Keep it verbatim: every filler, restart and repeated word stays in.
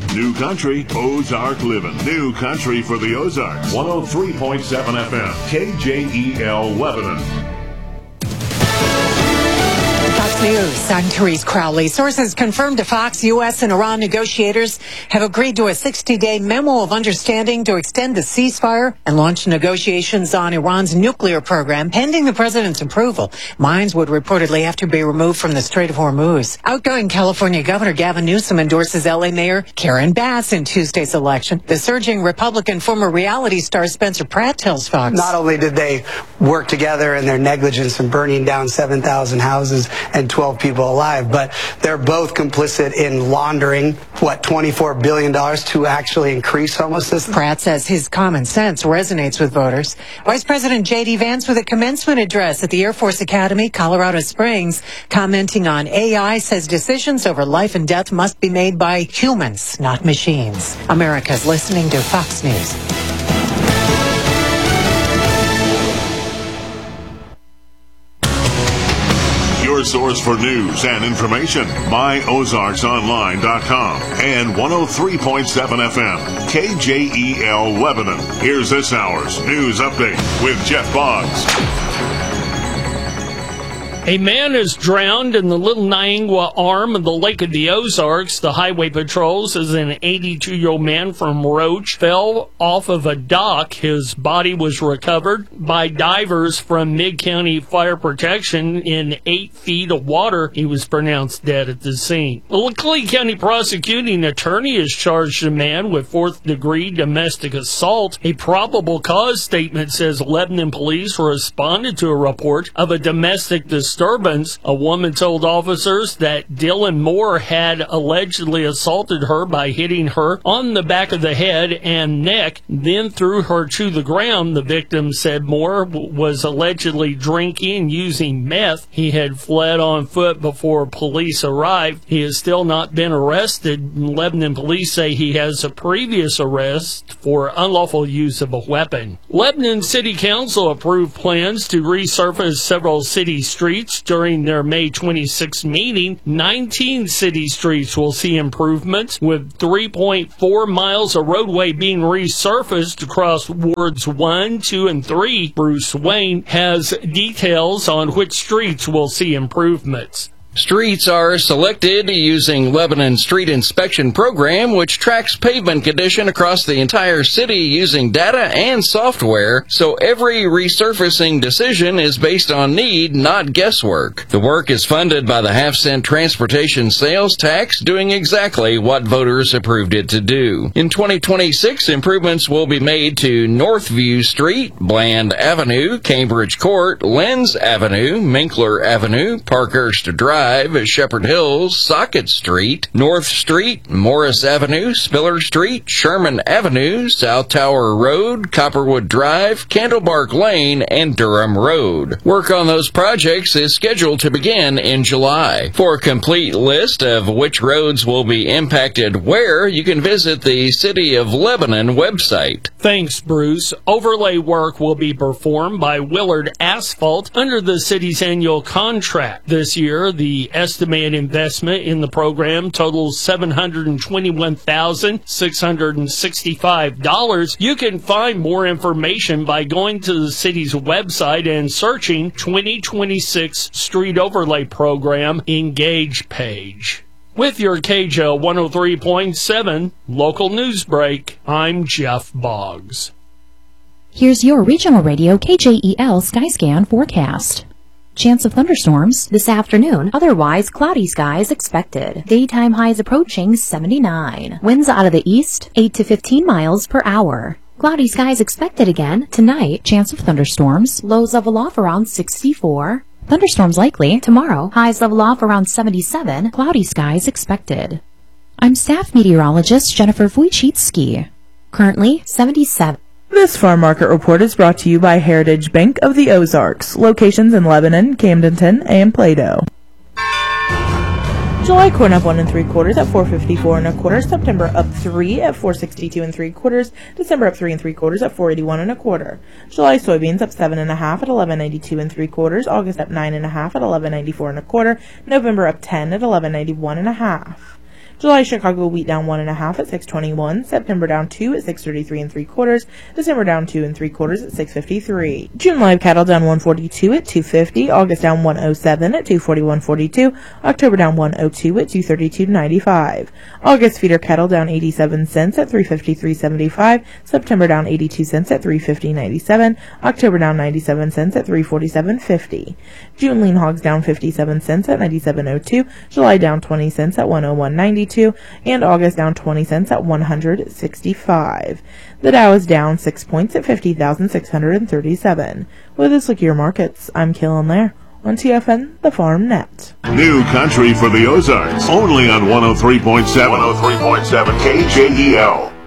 New Country, Ozark Living. New Country for the Ozarks. one oh three point seven F M. K J E L Lebanon. Fox News, I'm Therese Crowley. Sources confirmed to Fox U S and Iran negotiators have agreed to a sixty-day memo of understanding to extend the ceasefire and launch negotiations on Iran's nuclear program pending the president's approval. Mines would reportedly have to be removed from the Strait of Hormuz. Outgoing California Governor Gavin Newsom endorses L A Mayor Karen Bass in Tuesday's election. The surging Republican former reality star Spencer Pratt tells Fox. Not only did they work together in their negligence in burning down seven thousand houses and twelve people alive, but they're both complicit in laundering, what, twenty-four billion dollars to actually increase homelessness. Pratt says his common sense resonates with voters. Vice President J D Vance with a commencement address at the Air Force Academy, Colorado Springs, commenting on A I, says decisions over life and death must be made by humans, not machines. America's listening to Fox News. Your source for news and information. my ozarks online dot com and one oh three point seven F M. K J E L Lebanon. Here's this hour's news update with Jeff Boggs. A man is drowned in the Little Niangua arm of the Lake of the Ozarks. The highway patrol says an eighty-two-year-old man from Roach fell off of a dock. His body was recovered by divers from Mid-County Fire Protection in eight feet of water. He was pronounced dead at the scene. The Leclerc County prosecuting attorney has charged a man with fourth-degree domestic assault. A probable cause statement says Lebanon police responded to a report of a domestic disturbance. Disturbance. A woman told officers that Dylan Moore had allegedly assaulted her by hitting her on the back of the head and neck, then threw her to the ground. The victim said Moore was allegedly drinking and using meth. He had fled on foot before police arrived. He has still not been arrested. Lebanon police say he has a previous arrest for unlawful use of a weapon. Lebanon City Council approved plans to resurface several city streets during their May twenty-sixth meeting. nineteen city streets will see improvements, with three point four miles of roadway being resurfaced across wards one, two, and three. Bruce Wayne has details on which streets will see improvements. Streets are selected using Lebanon Street Inspection Program, which tracks pavement condition across the entire city using data and software, so every resurfacing decision is based on need, not guesswork. The work is funded by the half-cent transportation sales tax, doing exactly what voters approved it to do. In twenty twenty-six, improvements will be made to Northview Street, Bland Avenue, Cambridge Court, Lenz Avenue, Minkler Avenue, Parkhurst Drive, Shepherd Hills, Socket Street, North Street, Morris Avenue, Spiller Street, Sherman Avenue, South Tower Road, Copperwood Drive, Candlebark Lane, and Durham Road. Work on those projects is scheduled to begin in July. For a complete list of which roads will be impacted where, you can visit the City of Lebanon website. Thanks, Bruce. Overlay work will be performed by Willard Asphalt under the city's annual contract. This year, the The estimated investment in the program totals seven hundred twenty-one thousand six hundred sixty-five dollars. You can find more information by going to the city's website and searching twenty twenty-six Street Overlay Program Engage page. With your K J L one oh three point seven local news break, I'm Jeff Boggs. Here's your regional radio K J E L Skyscan forecast. Chance of thunderstorms this afternoon. Otherwise, cloudy skies expected. Daytime highs approaching seventy-nine. Winds out of the east, eight to fifteen miles per hour. Cloudy skies expected again tonight. Chance of thunderstorms. Lows level off around sixty-four. Thunderstorms likely tomorrow. Highs level off around seventy-seven. Cloudy skies expected. I'm staff meteorologist Jennifer Wojcicki. Currently seventy-seven. This farm market report is brought to you by Heritage Bank of the Ozarks, locations in Lebanon, Camdenton, and Plato. July corn up one and three quarters at four fifty-four and a quarter. September up three at four sixty-two and three quarters. December up three and three quarters at four eighty-one and a quarter. July soybeans up seven and a half at eleven ninety-two and three quarters. August up nine and a half at eleven ninety-four and a quarter. November up ten at eleven ninety-one and a half. July Chicago wheat down one and a half at six twenty-one. September down two at six thirty-three and three quarters. December down two and three quarters at six fifty-three. June live cattle down one forty-two at two fifty. August down one oh seven at two forty-one forty-two. October down one oh two at two thirty-two ninety-five. August feeder cattle down eighty-seven cents at three fifty-three seventy-five. September down eighty-two cents at three fifty ninety-seven. October down ninety-seven cents at three forty-seven fifty. June lean hogs down fifty-seven cents at ninety-seven oh two. July down twenty cents at one oh one ninety-two. And August down twenty cents at one hundred sixty-five. The Dow is down six points at fifty thousand six hundred thirty-seven. With this look at your markets, I'm Kaylin Lair on T F N, the Farm Net. New country for the Ozarks, only on one oh three point seven. one oh three point seven K J E L.